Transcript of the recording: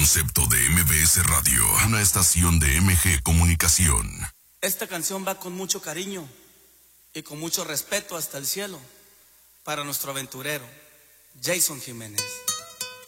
concepto de MBS Radio, una estación de MG Comunicación. Esta canción va con mucho cariño y con mucho respeto hasta el cielo para nuestro aventurero, Jason Jiménez.